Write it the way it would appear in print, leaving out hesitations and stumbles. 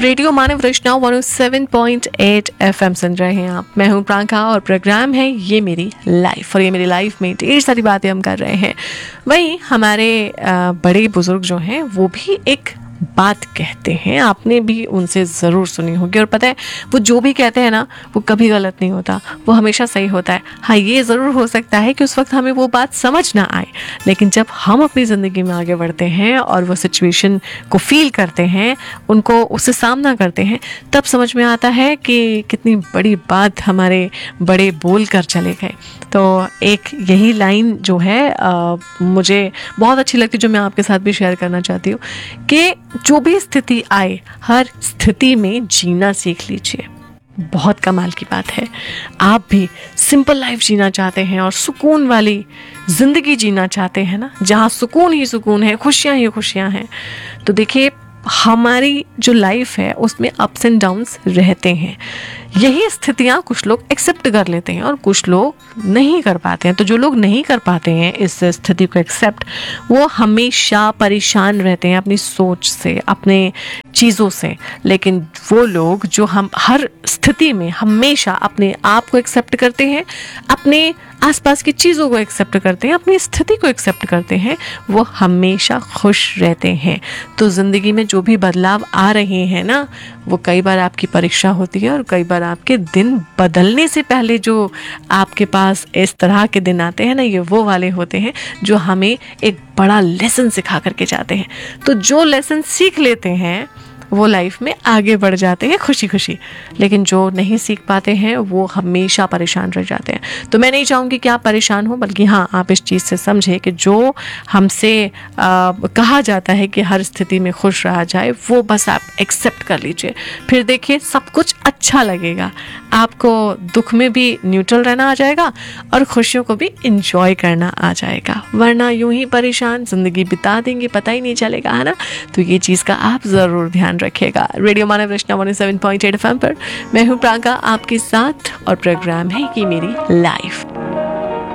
Radio मानव रचना 107.8 FM सुन रहे हैं आप। मैं हूं प्रांका और प्रोग्राम है ये मेरी लाइफ। और ये मेरी लाइफ में ढेर सारी बातें हम कर रहे हैं। वहीं हमारे बड़े बुजुर्ग जो हैं वो भी एक बात कहते हैं, आपने भी उनसे ज़रूर सुनी होगी। और पता है वो जो भी कहते हैं ना वो कभी गलत नहीं होता, वो हमेशा सही होता है। हाँ, ये ज़रूर हो सकता है कि उस वक्त हमें वो बात समझ ना आए, लेकिन जब हम अपनी ज़िंदगी में आगे बढ़ते हैं और वो सिचुएशन को फील करते हैं, उनको उससे सामना करते हैं, तब समझ में आता है कि कितनी बड़ी बात हमारे बड़े बोल कर चले गए। तो एक यही लाइन जो है मुझे बहुत अच्छी लगती है, जो मैं आपके साथ भी शेयर करना चाहती हूँ कि जो भी स्थिति आए हर स्थिति में जीना सीख लीजिए। बहुत कमाल की बात है। आप भी सिंपल लाइफ जीना चाहते हैं और सुकून वाली ज़िंदगी जीना चाहते हैं ना, जहाँ सुकून ही सुकून है, खुशियाँ ही खुशियाँ हैं, तो देखिए हमारी जो लाइफ है उसमें अप्स एंड डाउन्स रहते हैं। यही स्थितियाँ कुछ लोग एक्सेप्ट कर लेते हैं और कुछ लोग नहीं कर पाते हैं। तो जो लोग नहीं कर पाते हैं इस स्थिति को एक्सेप्ट, वो हमेशा परेशान रहते हैं अपनी सोच से, अपने चीज़ों से। लेकिन वो लोग जो हम हर स्थिति में हमेशा अपने आप को एक्सेप्ट करते हैं, अपने आसपास की चीज़ों को एक्सेप्ट करते हैं, अपनी स्थिति को एक्सेप्ट करते हैं, वो हमेशा खुश रहते हैं। तो ज़िंदगी में जो भी बदलाव आ रहे हैं ना, वो कई बार आपकी परीक्षा होती है और कई बार आपके दिन बदलने से पहले जो आपके पास इस तरह के दिन आते हैं ना, ये वो वाले होते हैं जो हमें एक बड़ा लेसन सिखा करके जाते हैं। तो जो लेसन सीख लेते हैं वो लाइफ में आगे बढ़ जाते हैं खुशी खुशी, लेकिन जो नहीं सीख पाते हैं वो हमेशा परेशान रह जाते हैं। तो मैं नहीं चाहूँगी कि आप परेशान हो, बल्कि हाँ, आप इस चीज़ से समझें कि जो हमसे कहा जाता है कि हर स्थिति में खुश रहा जाए, वो बस आप एक्सेप्ट कर लीजिए। फिर देखिए सब कुछ अच्छा लगेगा, आपको दुख में भी न्यूट्रल रहना आ जाएगा और खुशियों को भी इंजॉय करना आ जाएगा। वरना यूं ही परेशान ज़िंदगी बिता देंगे, पता ही नहीं चलेगा, है ना। तो ये चीज़ का आप ज़रूर ध्यान रखिएगा। रेडियो मानव रचना 107.8 FM पर मैं हूँ प्रांका आपके साथ और प्रोग्राम है ये मेरी लाइफ।